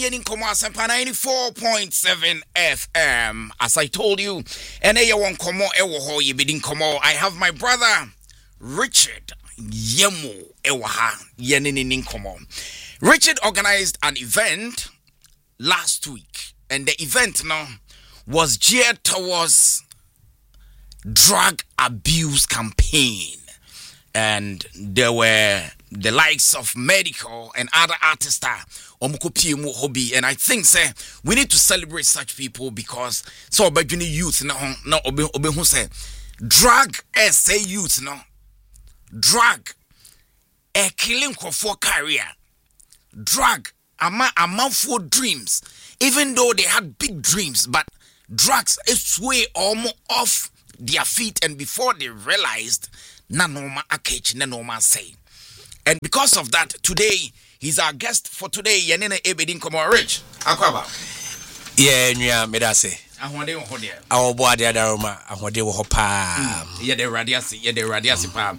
Yenin Komo Asempa 94.7 FM. As I told you, and I won't come on, you bidding come on. I have my brother Richard Yemo Ewaha Yenin Komo. Richard organized an event last week, and the event now was geared towards drug abuse campaign, and there were the likes of Medical and other artists hobby, and I think say we need to celebrate such people because so about youth now who say drug say youth now drug killing for career drug a man for dreams, even though they had big dreams, but drugs sway almost off their feet, and before they realized nanoma akech nanoma say. And because of that, today he's our guest for today. Yanina Ebedin Komo Rich. Akwaba. Yeah, nya medase. Ahwade wo hode. Awo bo ade adaroma, ahwade wo hopa. Ye de radiasi pa.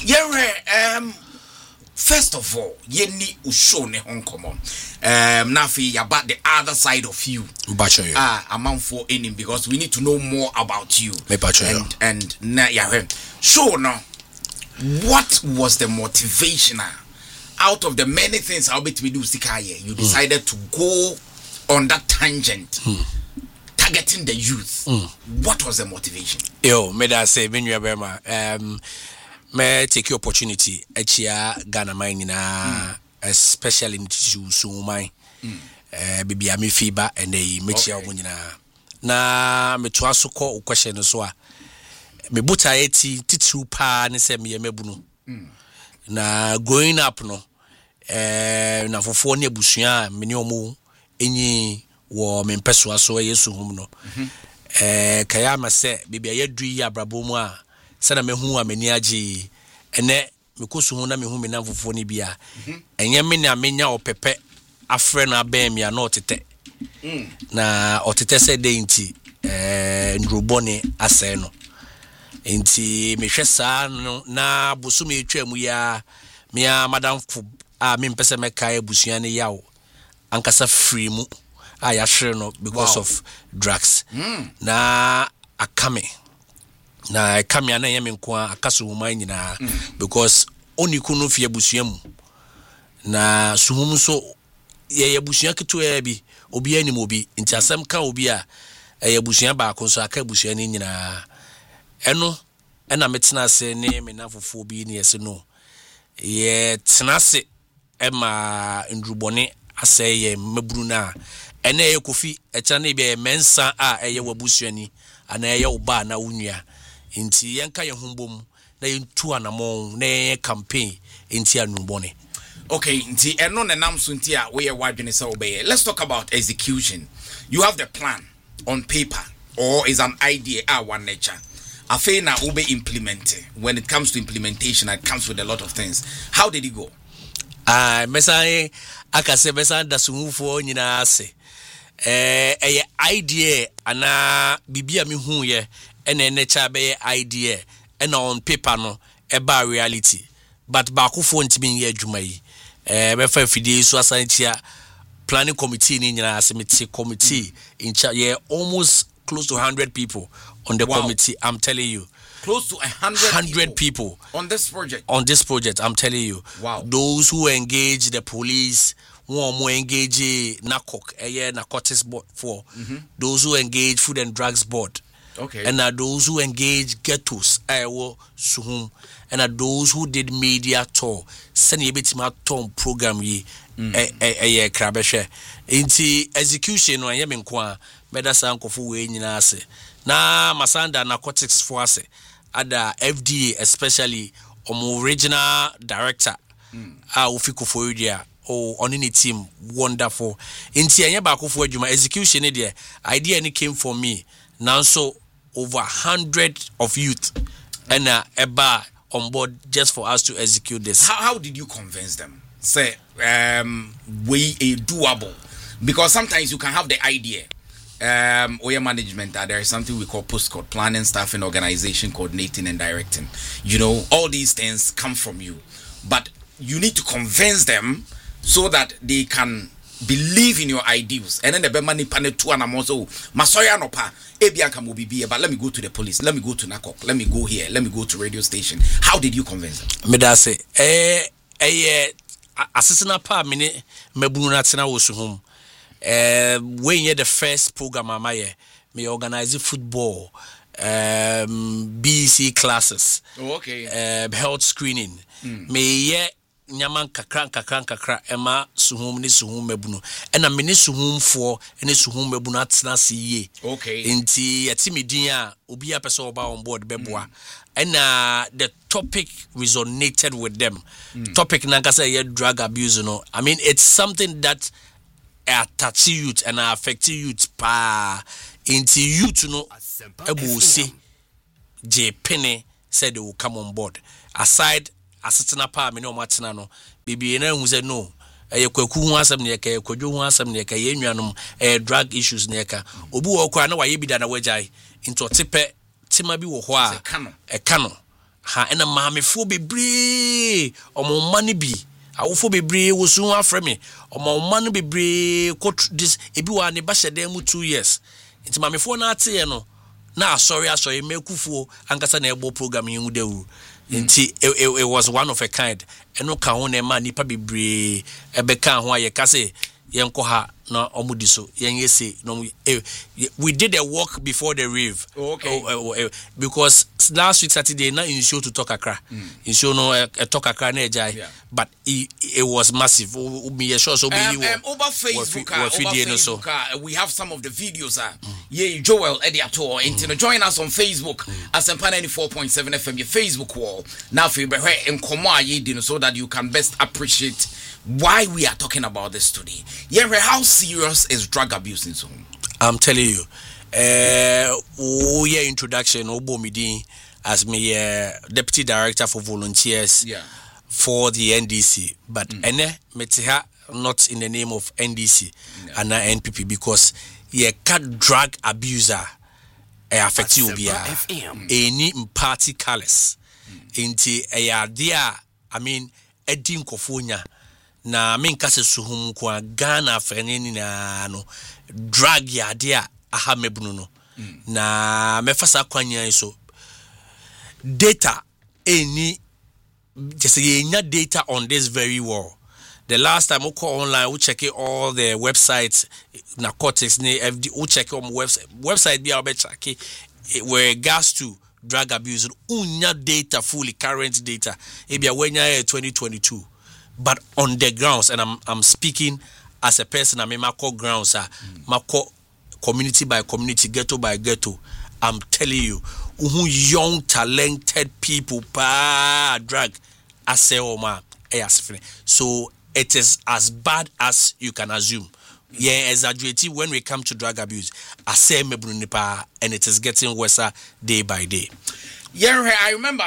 First of all, yeni usho ne honkomo. Nafi about the other side of you. Bacho yo. Amount for any, because we need to know more about you. Me bacho yo. And na ya show no. What was the motivation out of the many things I'll be to do Sikaye? You decided to go on that tangent, targeting the youth. What was the motivation? Yo, me da say Benua Bema. Me take your opportunity. Echia Ghana mine especially in Sumai. Bibi ami fiba and they mechia munina. Na me twaso ko question so me buta eti titru pa ne se me mebunu na growing up no na fofo ne abusua me ne omo enyi wo me mpeso aso yesu hum no kaya ma se bibia yadu yi abrabo mu a se na mehu amani agi ene me kosu hu na mehu me na fofo ne bia enye me na menya opepe afre na ba mi na otete na otete se de nti ndrobone ase no enti me hwesa no na boso me etwa mu ya me madam fu me mpese me kai abusua ne yawo ankasa free mu ya hwere no because of drugs na akame na kamia na yeme nko akaso human nyina because oniku no fie abusua mu na suhum so ye abusua keto ya bi obi anim obi enti asem ka obi a abusua ba ko so aka abusua ne nyina eno ena metena se ne me na fofo bi ne yese no ye tena se ema ndrubone asɛ ye maburu na ena ye kofi echa na bia mensa a eye wabusuani ana eye oba na wunua nti yenka ye hombom na yentu anamon na ye campaign nti anubone. Okay, nti eno ne nam so nti a we ye wadwene se obeye. Let's talk about execution. You have the plan on paper or is an idea one nature. Afe na ube implement. When it comes to implementation, it comes with a lot of things. How did it go? Mesai akase besa dasumufo nyina ase. Idea ana bibia me hu ye ene nature be idea ena on paper no eba reality. But bakufo ntimi ye adwuma yi. Be fa fidie so asantia planning committee ni nyina ase meti committee in charge. Yeah, almost close to 100 people on the committee. I'm telling you, close to 100 people on this project. I'm telling you, wow. Those who engage the police, who more engage narcotics board for those who engage food and drugs board. Okay, and those who engage ghettos, suhum, and those who did media tour, send a bit my tom program ye krabeshe inti execution no yem nkwa meda sankofu we nyina ase na masanda narcotics for ase ada FDA especially original director ofiko for area on any team wonderful inti enye ba akofo adwuma execution ne idea ni came for me now so over 100 of youth and eba on board just for us to execute this. How did you convince them? Say we doable, because sometimes you can have the idea Oya management, there is something we call postcode planning, staffing, organization, coordinating and directing. You know, all these things come from you, but you need to convince them so that they can believe in your ideals, and then the money pane two and I'm also Masoya no pa Ebianka Mubibi, but let me go to the police, let me go to Nakok, let me go here, let me go to radio station. How did you convince them? Me da say assistant pa mini mebunu na tena wo so hom. When you the first program me organize football, BC classes, health screening. Me ye nyaman kakra ema suhum ni suhum mebunu ena me ni suhum fo ene suhum mebunu atena se ye enti yati medin a obi a person oba on board beboa ena the topic resonated with them. Topic na kasa ye drug abuse no. I mean it's something that attach youth and affect youth pa into youth no ebu si J Penny said they will come on board aside asitena pa me no matena no bibi na hu say no kwaku hu asem ne ka kwadwo hu asem ne ka ye nwanom drug issues ne ka obi wo kwa na waye bi da na wajai into tepe tema bi wo ho a kano ha ena maamefo bebre omo mane bi awofo bebre wo su afre me omo mane bebre ko this ebi wa ne ba hyede mu 2 years into maamefo na ate ye no na sorry mekufuo ankasa na ebo program yin dewu it was one of a kind eno ka ho na ma nipa bebre ebeka ho aye ka se yenko ha na omudi so yenyese no we did a walk before the rave because last week Saturday na in show to talk akra in show no talk akra na ejai but it was massive me sure so be over Facebook we have some of the videos Joel Ediator and join us on Facebook Asempa 94.7 FM your Facebook wall now for in komo so that you can best appreciate why we are talking about this today. Yeah, how serious is drug abuse in Zoom? I'm telling you, introduction, Obomidi, as me deputy director for volunteers for the NDC, but metiha not in the name of NDC and NPP because cut drug abuser affect you be any party colors into a there. I mean, Edim Kofunya. Na menka se suhum kwa Ghana frene ni na no drug ya dia aha mebunu no na mefasa kwanya so data any just nya data on this very wall. The last time we call online we check all the websites narcotics ni FD we check on website be about check where gas to drug abuse unya data fully current data e bia wenya 2022. But on the grounds, and I'm speaking as a person, I mean, my core grounds are my core community by community, ghetto by ghetto. I'm telling you, young, talented people, drug, so it is as bad as you can assume. Yeah, exaggerating when we come to drug abuse. And it is getting worse day by day. Yeah, I remember,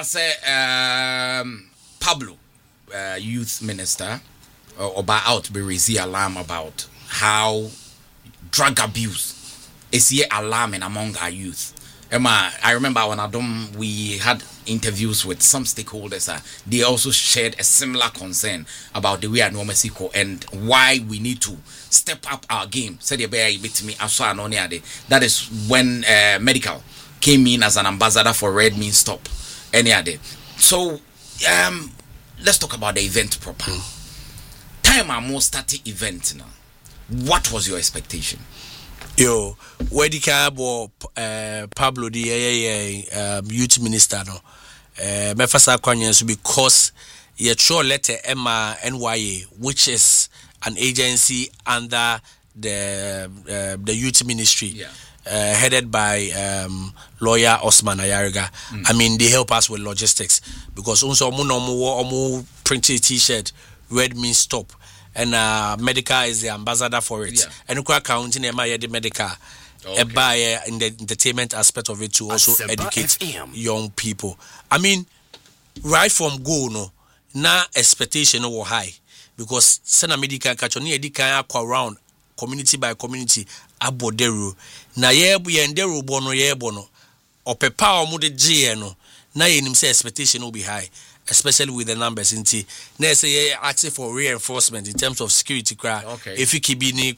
Pablo. Youth minister about Berezi alarm about how drug abuse is here alarming among our youth. Emma, I remember when we had interviews with some stakeholders. They also shared a similar concern about the way I know Mexico and why we need to step up our game. Said that is when medical came in as an ambassador for Red Mean Stop. So let's talk about the event proper. Time our most starting event now. What was your expectation? Yo, where the cabo Pablo the youth minister no mefasa kwanyens because ye sure letter Emma NYA, which is an agency under the youth ministry. Headed by lawyer Osman Ayariga. I mean, they help us with logistics because also omu printed t-shirt, Red Means Stop, and Medica is the ambassador for it. And we are counting the Medica by in the entertainment aspect of it to also educate young people. I mean, right from go no, na expectation was high because Sena Medica catch on the around community by community. Aboderu na yebu yenderu bono yebono opepa omude gye no na yenim say expectation will be high especially with the numbers. Let's say asking for reinforcement in terms of security. Okay. If you keep in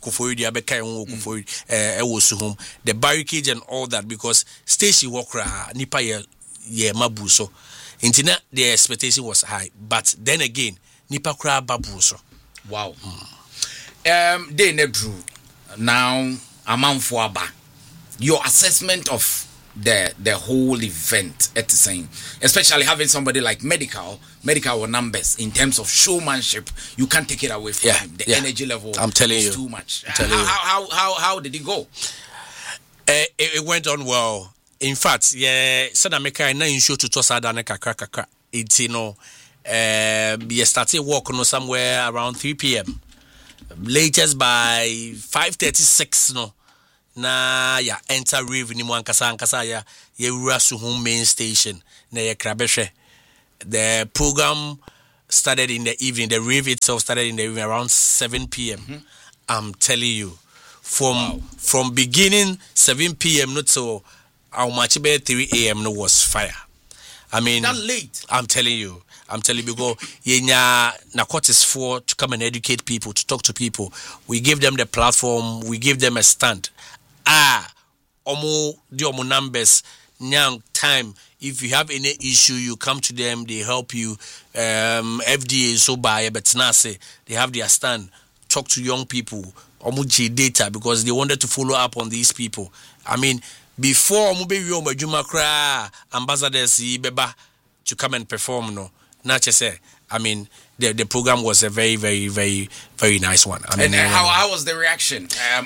the barricades and all that, because station walk nipa mabu so. Internet, the expectation was high, but then again, nipa kra babu so. Wow. They Drew. Now, for aba. Your assessment of the whole event at the same, especially having somebody like medical or numbers in terms of showmanship, you can't take it away from him. The energy level I'm telling is you, too much. How did it go? It went on well. In fact, said America na in show to toss out kakra. It's we started work somewhere around 3 p.m. Latest by 5:36 na ya enter rave ni ankasa ya rura home main station na ya krabehwe. The program started in the evening. The rave itself started in the evening around 7 p.m. I'm telling you, from beginning 7 p.m. not so how much about 3 a.m. no was fire. I mean, that late. I'm telling you because yenya narcotics for to come and educate people, to talk to people. We give them the platform, we give them a stand. Omo numbers nyang time. If you have any issue, you come to them, they help you. FDA so by but now say they have their stand. Talk to young people, omo G data, because they wanted to follow up on these people. I mean, before ambassadors beba to come and perform not just say. I mean, the program was a very, very, very, very nice one. I mean, how was the reaction?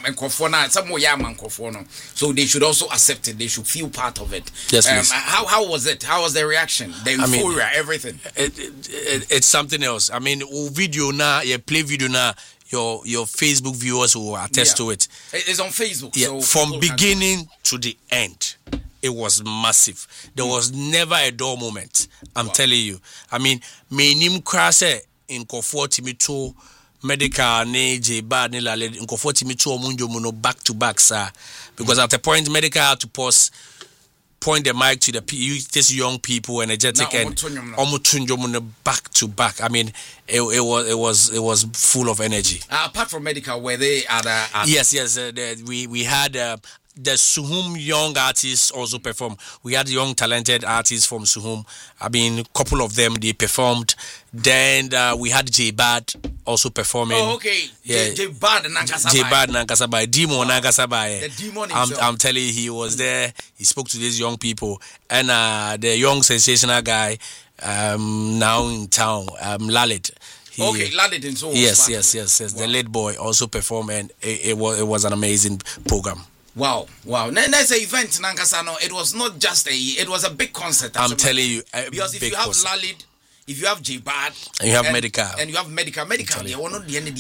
So they should also accept it. They should feel part of it. Yes, please. How was it? How was the reaction? The euphoria, everything. It's something else. I mean, video now, you play video now. Your Facebook viewers will attest to it. It's on Facebook. Yeah, so from beginning to the end, it was massive. There was never a dull moment. I'm telling you. I mean, me nim krase in Kofo Timito medical ne J-Bad ne Lale in Kofo Timito omunjo muno back to back, sir. Because at the point medical had to point the mic to these young people, energetic and omutunjo back to back. I mean, it was full of energy. Apart from medical, were they other? Yes. We had the Suhum young artists also perform. We had young talented artists from Suhum. I mean, a couple of them they performed. Then we had J-Bad also performing. Oh, okay. Yeah. J-Bad Nankasabai. J-Bad Nankasabai. Demon Nankasabai. The demon himself. I'm telling you, he was there. He spoke to these young people. And the young sensational guy now in town, Lalit. Lalit in so. Yes. Wow. The late boy also performed, and it was an amazing program. Wow. There's an event, Nankasano. It was not just it was a big concert. I'm telling you. Because if you have Lalit, if you have J-Bad, and you have medical, they will not the end of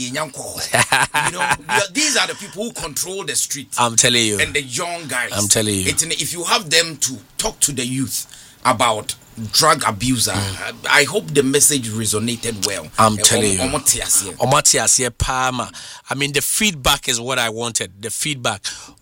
the these are the people who control the street. I'm telling you. And the young guys. I'm telling you. If you have them to talk to the youth about drug abuser, I hope the message resonated well. I'm telling you. Omatiasie Palma. I mean, the feedback is what I wanted. The feedback.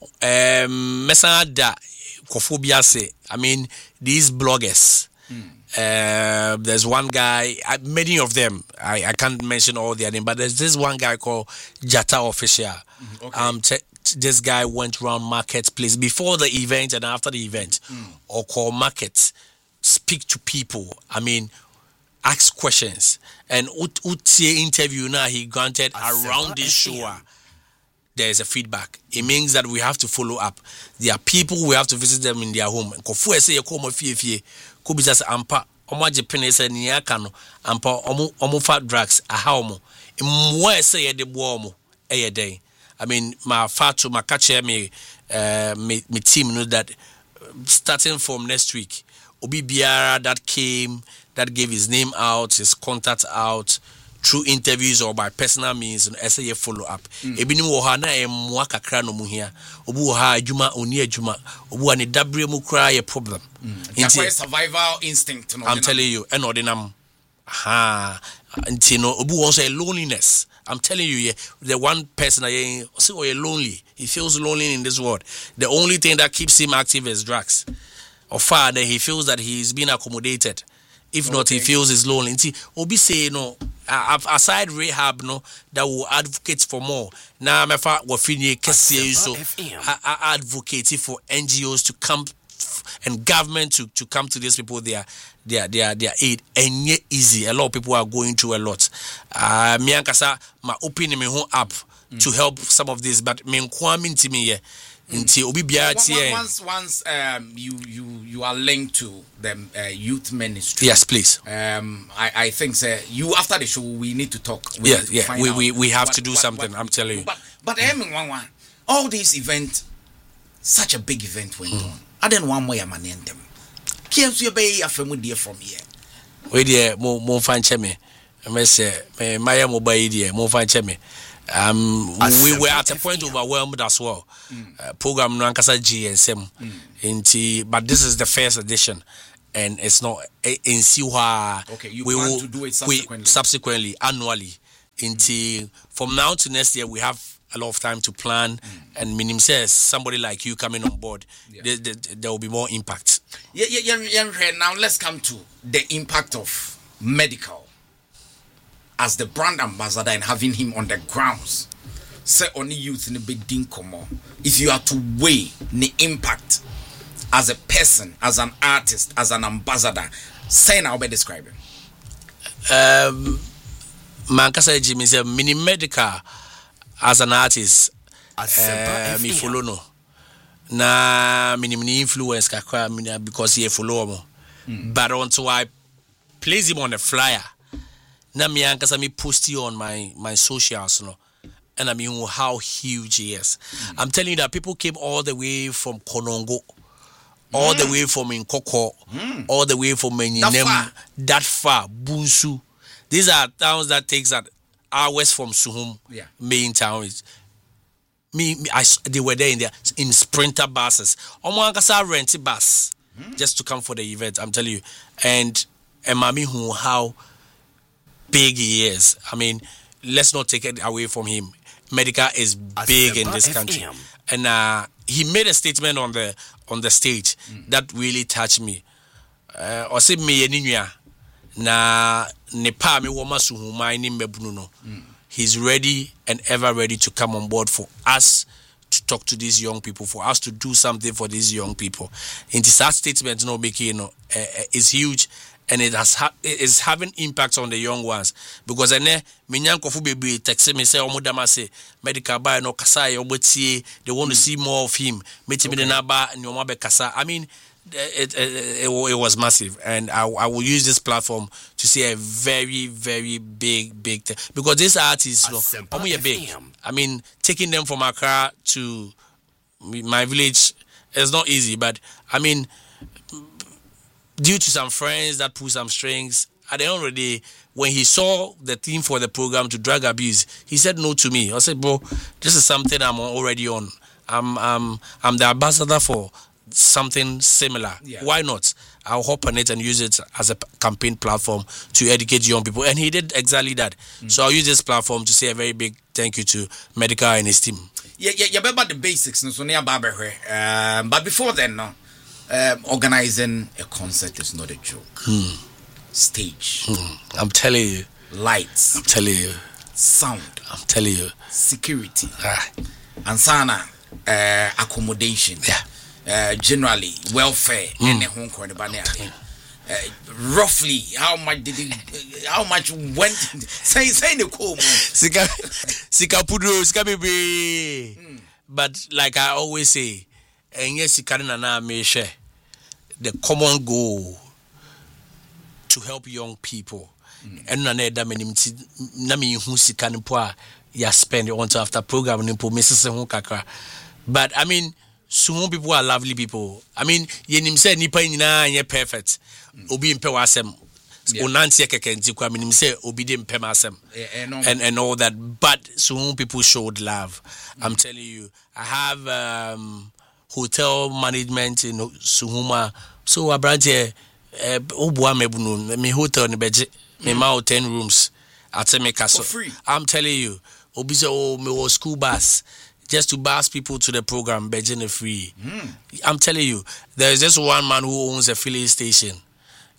Mesada Kofobiase. I mean, these bloggers. There's one guy, many of them, I can't mention all their names, but there's this one guy called Jata Official. This guy went around marketplace before the event and after the event, or call markets, speak to people. I mean, ask questions. And Utie interview now he granted around this show. There is a feedback. It means that we have to follow up. There are people we have to visit them in their home. Kofu say you come fie. Could be just ampa. Omo Japanese ni aka no ampa omo fat drugs aha omo. Mwa say the bomo den. I mean, my fat my catch me team know that starting from next week, Obi Biara that came, that gave his name out, his contact out through interviews or by personal means, and as a follow up. Ebini wo ha na emwa kakra no mu hia. Obu wo ha adwuma oni adwuma. Obu ani dabre mu kra ye problem. It's survival instinct. I'm telling you, and ordinam. Obu wants a loneliness. I'm telling you, the one person I see lonely. He feels lonely in this world. The only thing that keeps him active is drugs. Or far, then he feels that he's been accommodated If not, he feels he's lonely. Obi say no. Aside rehab, no, that will advocate for more. Now, I'm so advocate for NGOs to come and government to come to these people their aid. And yet easy. A lot of people are going through a lot. Me and Kasa, my opinion, me home up to help some of this, but me to me once you are linked to the youth ministry. Yes, please. I think you after the show we need to talk. We have to do something. I'm telling you. But all these events, such a big event went on. I didn't want more money in them. Can't you be a family from here? Wait there, more fan cheme. I say, my mobile idea, more fan cheme. We were at a point overwhelmed as well. Program no ankasa GSM. But this is the first edition, and it's not in Siwa. Okay, you plan to do it subsequently annually. From now to next year, we have a lot of time to plan. And minimum says somebody like you coming on board, there will be more impact. Now let's come to the impact of medical. As the brand ambassador and having him on the grounds, say only youth in a big dinkomo. If you are to weigh the impact as a person, as an artist, as an ambassador, say now be describing. Mankasa Jimmy say mini medical as an artist. Me follow no. Na mini influence kakra because he follow mo. But until I place him on the flyer. Na me ankasa me post you on my socials, no, and I mean how huge he is. I'm telling you that people came all the way from Konongo, all the way from Nkoko, all the way from Meninem, that far, Bunsu. These are towns that takes hours from Suhum, main town. They were there in sprinter buses. Omo ankasa rent a bus just to come for the event. I'm telling you, and mami who how big he is. I mean, let's not take it away from him. Medical is big in this country, and he made a statement on the stage that really touched me. Ose me yeninua na nepa me woma suhuma ni mbebunu no. He's ready and ever ready to come on board for us to talk to these young people, for us to do something for these young people. In this statement, is huge. And it is having impact on the young ones because minyankofu baby text me say omodama say medical buy no kasa they want to see more of him. I mean, it was massive, and I will use this platform to say a very, very big thing because these artists, big. I mean, taking them from Accra to my village is not easy, but I mean, due to some friends that pull some strings, at the end of the day, when he saw the theme for the program to drug abuse, he said no to me. I said, bro, this is something I'm already on. I'm the ambassador for something similar. Why not? I'll hop on it and use it as a campaign platform to educate young people. And he did exactly that. So I'll use this platform to say a very big thank you to Medical and his team. Yeah, about the basics. But before then, no. Organizing a concert is not a joke. Stage. I'm telling you. Lights. I'm telling you. Sound. I'm telling you. Security. And sana accommodation. Generally welfare. Roughly, how much went? Say the cool. Sika pudro, sika baby. But like I always say, and yes, the common goal to help young people. And na mi hu sika nipo a ya spend on after program nipo mesese ho kakra. But I mean, some people are lovely people. I mean, yenim say nipa nyina anye perfect. Obi mpe wasem. Onantie keke nti kwa minim say obi de mpe masem. And all that, but some people showed love. I'm telling you, I have hotel management in Suhuma. So abrante obuwa mebunu me hotel ni beje me ma 10 rooms at me castle. I'm telling you, obi say me was school bus just to bus people to the program beje free. I'm telling you, there is just one man who owns a filling station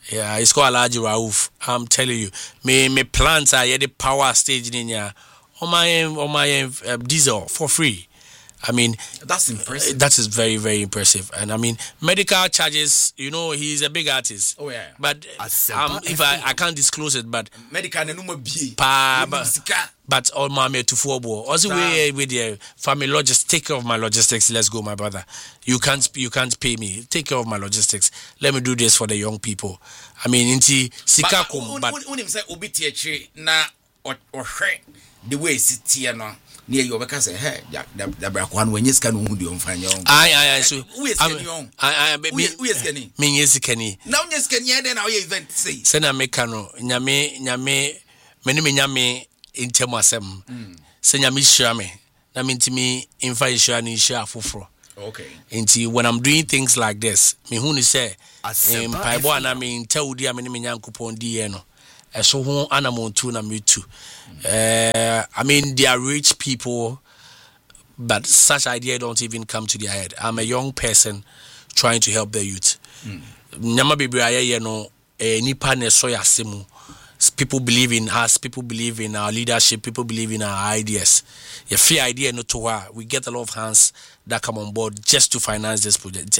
Yeah, it's called Alaji Rauf. I'm telling you, me plants are the power stage in here. On my diesel for free. I mean, that's impressive. That is very, very impressive. And I mean, medical charges, you know, he's a big artist. Oh, yeah. But if I can't disclose it, but medical no but all my mate to football. Also, with the family logistics, take care of my logistics. Let's go, my brother. You can't pay me. Take care of my logistics. Let me do this for the young people. I mean, inti sikakum. But when say obiti na or the way sit here now. Near your because hey, the black one when you can who do find your own. So who is getting me is kenny. Now yes can you then how you event say. Sena mekano nyame nyame intemasem. Se nyame hira me. Na me ntimi infa hira ni hira foforo. Okay. Nti when I'm doing things like this, me hu ni say paibo na me ntawudi a me nyankopon di no. So who anamontu na me too. I mean, they are rich people, but such idea don't even come to their head. I'm a young person trying to help the youth. Nyama bibraya no nipa ne so yasemu. People believe in us. People believe in our leadership. People believe in our ideas. Your fear idea no to we get a lot of hands that come on board just to finance this project.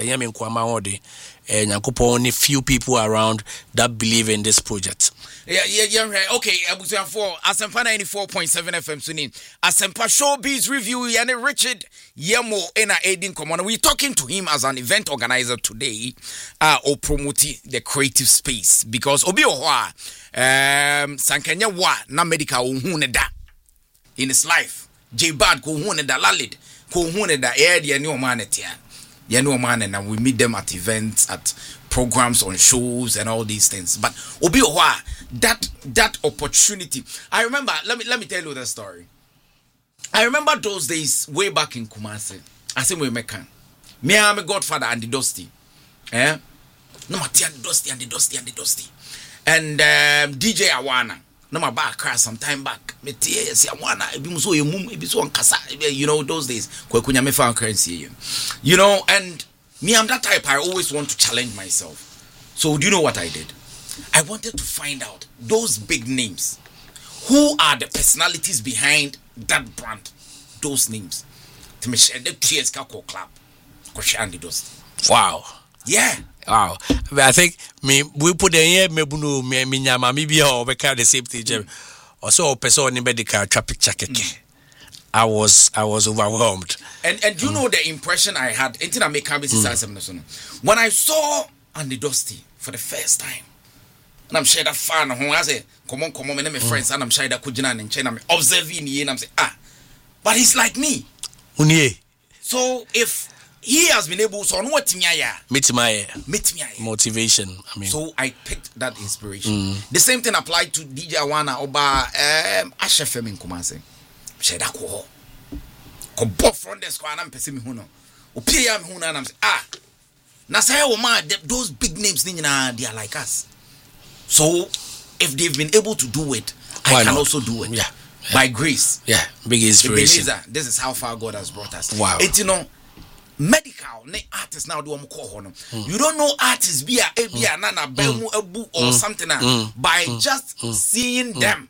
Only few people around that believe in this project. Yeah. Okay, Abusia 4, Asempa 94.7 FM Sunin. Asempa Showbiz Review, Yanni Richard Yemo Ena Aiding Common. We're talking to him as an event organizer today, or promoting the creative space. Because Obi Owa, Sankanya Wa, na medical Uhuneda in his life. J Bad Kuhuneda Lalid, Kuhuneda Air, Yanu Manetia. Yanu Man, and we meet them at events, at programs, on shows, and all these things. But Obi Owa, that opportunity. I remember. Let me tell you the story. I remember those days way back in Kumasi. I say we mekan. Me and my godfather and the Dusty. No matter and the Dusty. And DJ Awana. No my back crash some time back. Me say Awana. Ebi so kasa. You know those days. Kwekunya me found currency. You know, and me I'm that type. I always want to challenge myself. So do you know what I did? I wanted to find out those big names. Who are the personalities behind that brand? Those names. To me share the TSK Club. Wow. Yeah. Wow. I think we put the here me nyama me be or the same thing. Also person in medical traffic check. I was overwhelmed. And you know the impression I had when I saw Andy Dusty for the first time. And I'm sure that fan who has a come on, my friends, and I'm sure that Kujina and China observing ye and I'm saying, but he's like me. So if he has been able to meet my motivation. I mean, so I picked that inspiration. The same thing applied to DJ Awana Oba Ashefem in Kumasi. Sheda ko both from the squad and pesi me huno. Opia me huno and I'm saying, na say those big names they are like us. So if they've been able to do it, I can also do it. Yeah. By grace. Yeah, big inspiration. This is how far God has brought us. Wow. It's medical artists now do you don't know artists be a nana bemu ebu or something by just seeing them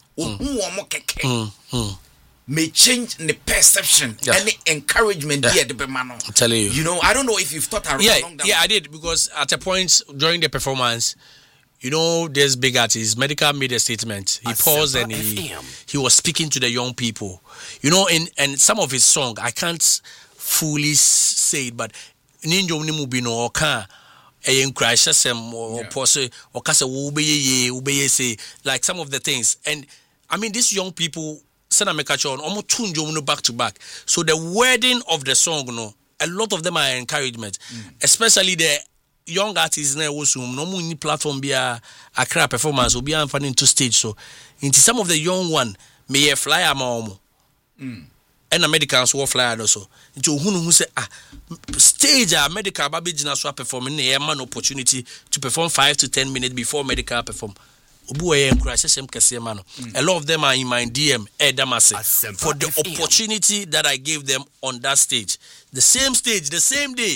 may change the perception and the encouragement there the bemano. I'm telling you. You know, I don't know if you've thought around that. Yeah, I did, because at a point during the performance, you know, there's big artists. Medical made a statement. He paused and he was speaking to the young people. You know, and some of his song, I can't fully say it, but Ninjo Nimubino or Ka Krashasem or Pose or Kasa Ubeye say, like some of the things. And I mean, these young people, Sanamekachon, almost tunjo back to back. So the wording of the song, a lot of them are encouragement, especially the young artists now also no more platform be a crap performance will be unfunding to stage. So into some of the young one may fly among and Americans will fly also into who say stage a medical babijina so performing a man opportunity to perform 5 to 10 minutes before medical perform. A lot of them are in my DM for the opportunity that I gave them on that stage. The same stage, the same day.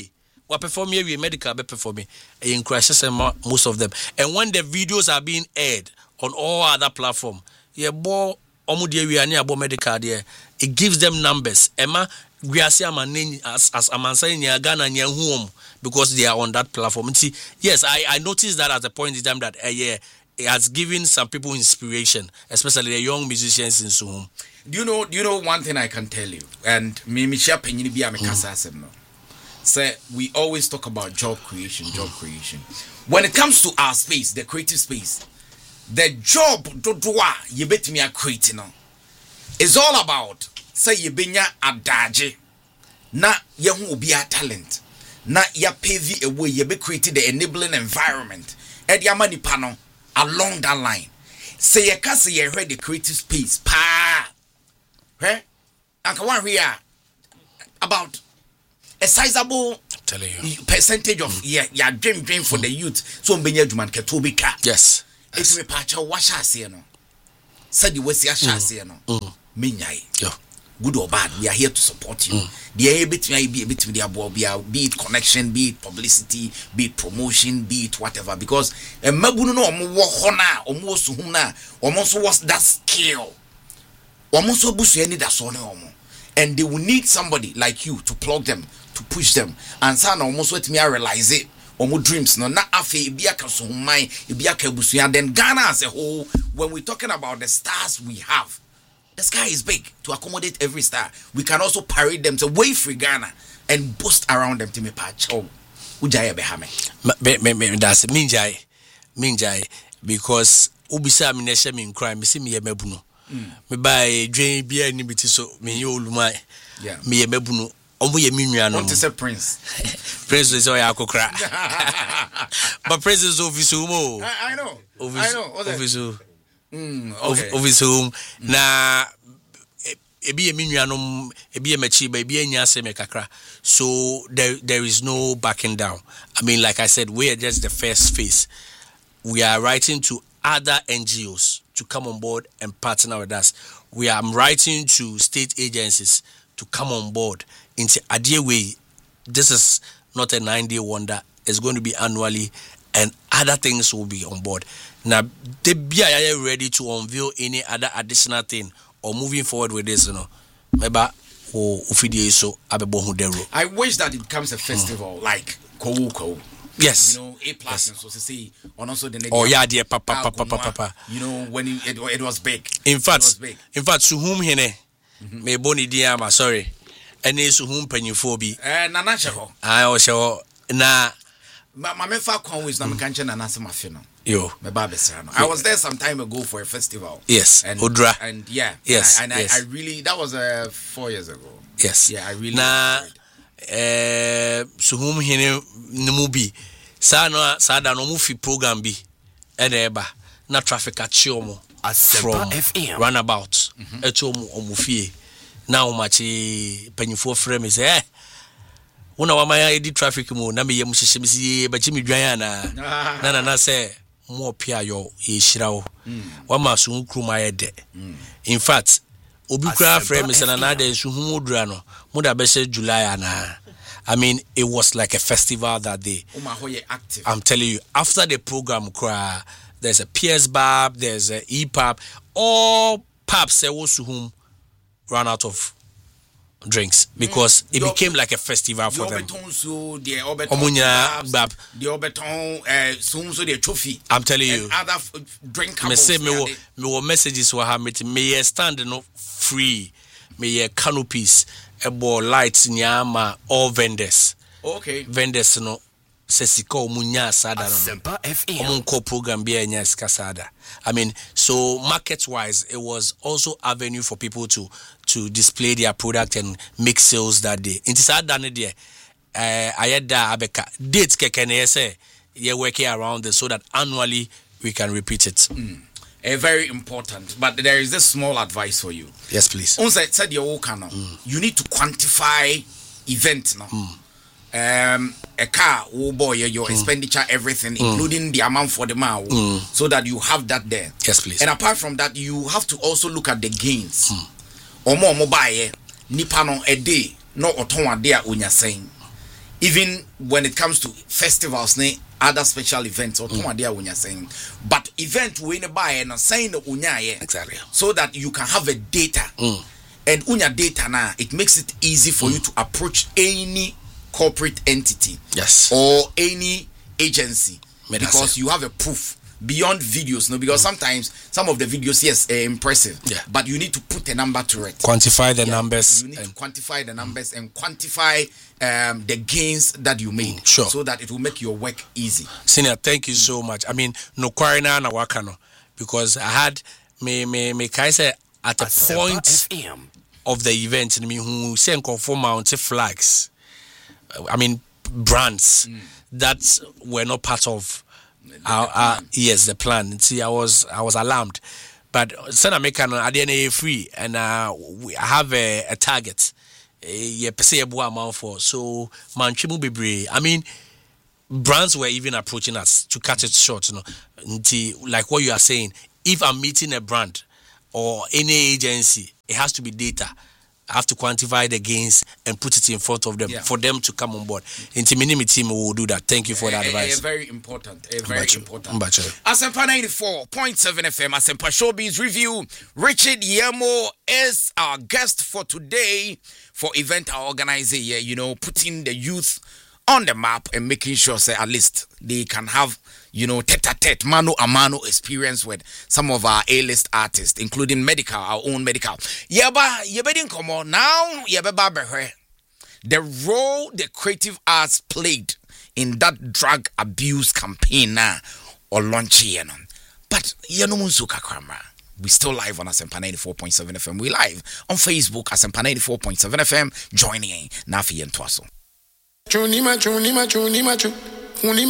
what perform here, medical be performing in crashes and most of them. And when the videos are being aired on all other platforms, yeah, boy, medical there, it gives them numbers. Emma, we are saying as I'm saying, Ghana and home because they are on that platform. See, yes, I noticed that at the point in time that yeah, it has given some people inspiration, especially the young musicians in Suhum. Do you know one thing I can tell you? And me Michelle Penyini be amekasa no. Say we always talk about job creation. When it comes to our space, the creative space, the job dodoa you betimi a create no is all about say you benya adaje na ye hu obi a talent na ya pave a way you be created the enabling environment e dia manipa no along that line. Say you can say you read the creative space pa anka one here about a sizable percentage of your dream for the youth. So mbenya djuman ketobika. Yes. It's me pacha washa ase no. Said you was asha ase no. Menyai. Good or bad, we are here to support you. The be it connection, be it publicity, be it promotion, be it whatever. Because mabuno no omo hona, omo suhuna, omo was that skill. Omo so busu any that so no. And they will need somebody like you to plug them, to push them. And sana almost what me realize it. Omo dreams no na afe ibiaka so humai, ibiaka busuya. Then Ghana as a whole, when we're talking about the stars we have, the sky is big to accommodate every star. We can also parade them to way free Ghana and boost around them to me patch. Oh, ujaya behame. That's minjai because ubisa minesha min crime. Misi mi yemebuno. Me buy drain beer ni biti so me yoluma. Yeah. Me yemebuno. Omo ye minua no. What is a prince? Prince is oya kokra. But Prince is office home. I know. Office. Okay. Office home. Na ebi ye minua no ebi ye mechi ba ebi enya se me kakra. So there is no backing down. I mean, like I said, we are just the first phase. We are writing to other NGOs to come on board and partner with us. I'm writing to state agencies to come on board. Into Adie way, this is not a 9-day wonder. It's going to be annually, and other things will be on board. Now, they be ready to unveil any other additional thing or moving forward with this, you know. Maybe I wish that it becomes a festival like Kouko. Yes. You know, A+, yes. And so to say, and also the oh yeah, dear papa. You know, when it was big. In fact, Suhum hene me boni diama sorry. Ene Suhum penyifobi. Nana cheho. Osho na my mefa conways na mekanche na nasa mafino. Yo. Me ba besrano. I was there some time ago for a festival. Yes. And Odra. And yeah. Yes. And yes. I really, that was 4 years ago. Yes. Yeah, I really na Suhum hene numubi. Sada no mufi program bi eba na traffic achiomo from FM runabout echomo omufie na omachi panyifo frame say una wa maya edi traffic mu na me yem hyehyemsi ba chimi dwan na say mo pia yo e hirawo wa maso nkruma yede in fact obi kra frame say na da nsuhu odura no mo da be say July ana. I mean, it was like a festival that day. Active. I'm telling you, after the program, there's a PS Bar, there's a EPUB, all pubs whom ran out of drinks because it became like a festival for them. I'm telling you, me say me messages were me stand no free, me canopies. Ebo lights nyama all vendors. Okay. Vendors no sesika omunya sada no. Omunko program be enya sika sada. I mean, so market wise, it was also avenue for people to display their product and make sales that day. Inti sada ne de ayeda abeka dates keke ne say ye working around it so that annually we can repeat it. Very important, but there is this small advice for you. Yes, please. Said your you need to quantify event now. A car, boy, your expenditure, everything, including the amount for the mile, so that you have that there. Yes, please. And apart from that, you have to also look at the gains. Or more mobile, nipano a day, no otonwa there unya saying. even when it comes to festivals, other special events, or when you're saying, but event we buy and saying exactly, so that you can have a data, and unya data now, it makes it easy for you to approach any corporate entity, yes, or any agency, because you have a proof beyond videos, because sometimes some of the videos, yes, are impressive, but you need to put a number to it, quantify the numbers. You need to quantify the numbers and quantify the gains that you made, so that it will make your work easy. Senior, thank you so much. I mean, no quarina na wakano, because I had me kaise at a point of the event, I mean, who send conform mounted flags, I mean, brands that were not part of the plan. See, I was alarmed, but Sen American at the end free, and I have a target. Amount for so manchimu bebre. I mean, brands were even approaching us to cut it short. Like what you are saying, if I'm meeting a brand or any agency, it has to be data. I have to quantify the gains and put it in front of them for them to come on board. Intimidate team will do that. Thank you for that advice. Very important. Very important. Asempa 94.7 FM, Asempa Showbiz Review. Richard Yemo is our guest for today for event our organizer here, putting the youth on the map and making sure, say, at least they can have, tete-a-tete, mano-a-mano experience with some of our A-list artists, including our own medical. Yebedin komo now, the role the creative arts played in that drug abuse campaign or launch but we still live on Asempa 94.7 FM. We live on Facebook, Asempa 94.7 FM, joining in Nafi and Twaso.